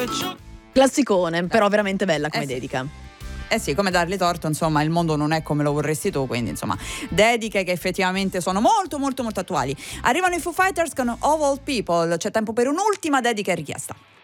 Classicone, però veramente bella come dedica. Eh sì, come dargli torto, insomma, il mondo non è come lo vorresti tu, quindi insomma, dediche che effettivamente sono molto molto molto attuali. Arrivano i Foo Fighters con Of All People, c'è tempo per un'ultima dedica richiesta.